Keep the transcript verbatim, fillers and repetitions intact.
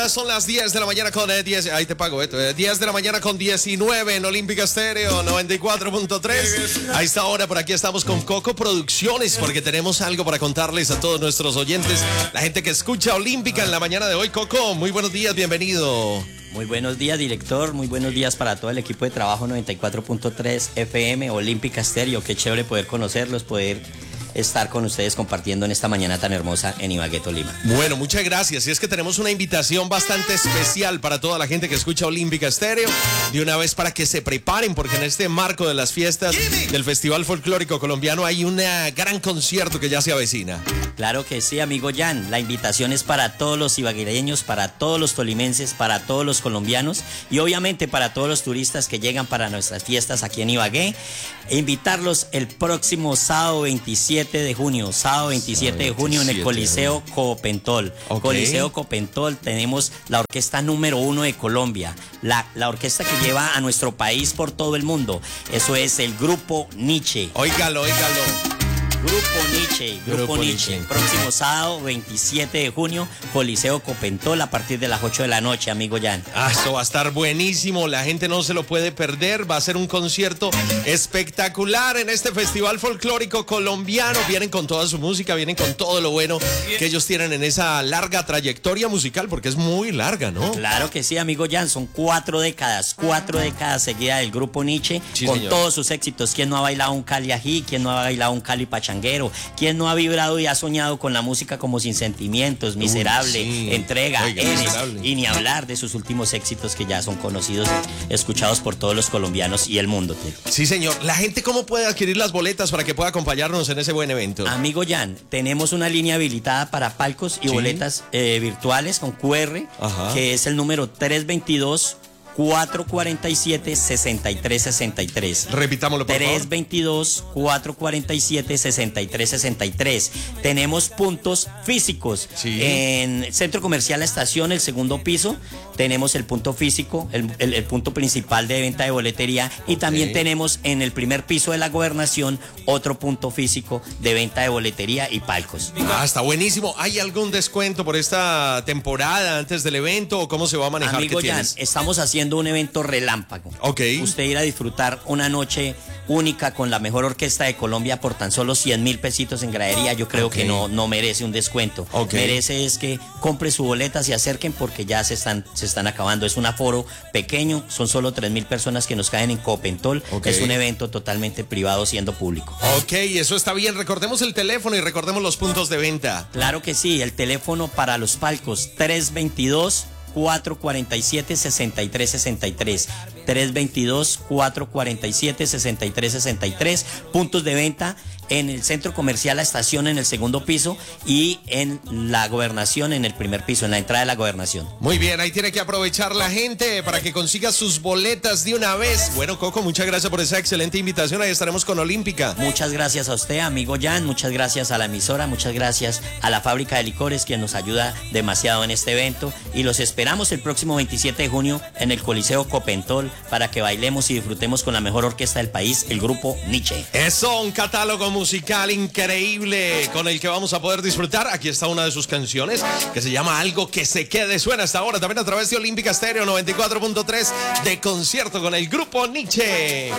Son las diez de la mañana con eh, diez, ahí te pago esto, eh, diez de la mañana con diecinueve en Olímpica Estéreo noventa y cuatro punto tres. A esta hora por aquí estamos con Coco Producciones porque tenemos algo para contarles a todos nuestros oyentes, la gente que escucha Olímpica en la mañana de hoy. Coco, muy buenos días, bienvenido. Muy buenos días, director. Muy buenos días para todo el equipo de trabajo noventa y cuatro punto tres F M, Olímpica Estéreo. Qué chévere poder conocerlos, poder estar con ustedes compartiendo en esta mañana tan hermosa en Ibagué, Tolima. Bueno, muchas gracias. Y es que tenemos una invitación bastante especial para toda la gente que escucha Olímpica Estéreo. De una vez para que se preparen, porque en este marco de las fiestas del Festival Folclórico Colombiano hay un gran concierto que ya se avecina. Claro que sí, amigo Jan. La invitación es para todos los ibaguereños, para todos los tolimenses, para todos los colombianos y obviamente para todos los turistas que llegan para nuestras fiestas aquí en Ibagué. E invitarlos el próximo sábado veintisiete de junio, sábado veintisiete de junio en el Coliseo Copentol. Okay. Coliseo Copentol, tenemos la orquesta número uno de Colombia, la, la orquesta que lleva a nuestro país por todo el mundo. Eso es el Grupo Nietzsche. Óigalo, óigalo. Grupo Nietzsche, Grupo, Grupo Nietzsche. Nietzsche. Próximo sábado, veintisiete de junio, Coliseo Copentol a partir de las ocho de la noche, amigo Jan. Ah, eso va a estar buenísimo, la gente no se lo puede perder, va a ser un concierto espectacular en este Festival Folclórico Colombiano. Vienen con toda su música, vienen con todo lo bueno que ellos tienen en esa larga trayectoria musical, porque es muy larga, ¿no? Claro que sí, amigo Jan, son cuatro décadas, cuatro décadas seguidas del Grupo Nietzsche, sí, con señor. Todos sus éxitos. ¿Quién no ha bailado un Cali ají? ¿Quién no ha bailado un Cali pachanguero? ¿Quién no ha vibrado y ha soñado con la música como Sin Sentimientos, Miserable, Uy, sí. Entrega, Oiga, Eres, miserable. Y ni hablar de sus últimos éxitos que ya son conocidos, escuchados por todos los colombianos y el mundo, tío? Sí, señor. ¿La gente cómo puede adquirir las boletas para que pueda acompañarnos en ese buen evento? Amigo Jan, tenemos una línea habilitada para palcos y ¿Sí? boletas eh, virtuales con Q R, Ajá. que es el número tres veintidós, cuatro cuarenta y siete, sesenta y tres sesenta y tres. Repitámoslo, por favor. tres veintidós, cuatro cuarenta y siete, sesenta y tres sesenta y tres. Tenemos puntos físicos. Sí. En el Centro Comercial La Estación, el segundo piso, tenemos el punto físico, el, el, el punto principal de venta de boletería. Y también okay. tenemos en el primer piso de la Gobernación otro punto físico de venta de boletería y palcos. Ah, está buenísimo. ¿Hay algún descuento por esta temporada antes del evento o cómo se va a manejar? Amigo Jan, estamos haciendo un evento relámpago. Okay. Usted irá a disfrutar una noche única con la mejor orquesta de Colombia por tan solo cien mil pesitos en gradería. Yo creo okay. que no, no merece un descuento. Okay. Merece es que compre su boleta, se acerquen porque ya se están, se están acabando. Es un aforo pequeño, son solo tres mil personas que nos caen en Copentol. Okay. Es un evento totalmente privado siendo público. Ok, eso está bien. Recordemos el teléfono y recordemos los puntos de venta. Claro que sí, el teléfono para los palcos tres veintidós, cuatro cuarenta y siete, sesenta y tres sesenta y tres. tres veintidós, cuatro cuarenta y siete, sesenta y tres sesenta y tres. Puntos de venta en el Centro Comercial La Estación en el segundo piso y en la Gobernación en el primer piso, en la entrada de la Gobernación. Muy bien, ahí tiene que aprovechar la gente para que consiga sus boletas de una vez. Bueno, Coco, muchas gracias por esa excelente invitación. Ahí estaremos con Olímpica. Muchas gracias a usted, amigo Jan. Muchas gracias a la emisora. Muchas gracias a la Fábrica de Licores, quien nos ayuda demasiado en este evento. Y los esperamos el próximo veintisiete de junio en el Coliseo Copentol para que bailemos y disfrutemos con la mejor orquesta del país, el Grupo Nietzsche. Eso, un catálogo musical increíble con el que vamos a poder disfrutar. Aquí está una de sus canciones que se llama Algo que se quede. Suena hasta ahora también a través de Olímpica Estéreo noventa y cuatro punto tres de concierto con el Grupo Nietzsche.